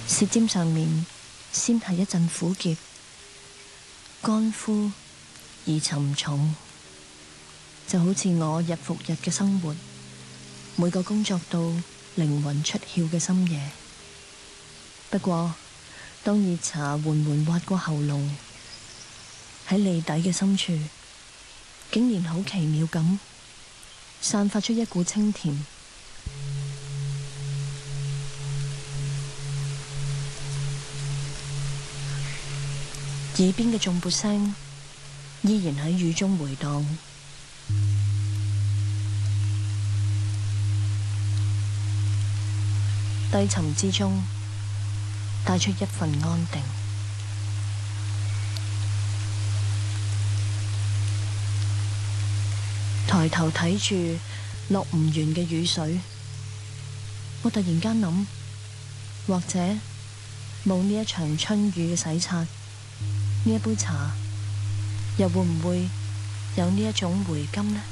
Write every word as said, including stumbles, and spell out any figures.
舌尖上面先係一陣苦澀，乾枯而沉重，就好似我日復日嘅生活，每個工作到靈魂出竅嘅深夜。不過當熱茶緩緩滑過喉嚨，喺脷底嘅深處，竟然好奇妙咁散發出一股清甜。耳邊嘅頌缽聲依然喺雨中回蕩，低沉之中帶出一份安定。抬頭睇住落唔完嘅雨水，我突然間諗，或者冇呢一場春雨嘅洗刷，呢一杯茶又會唔會有呢一種回甘呢？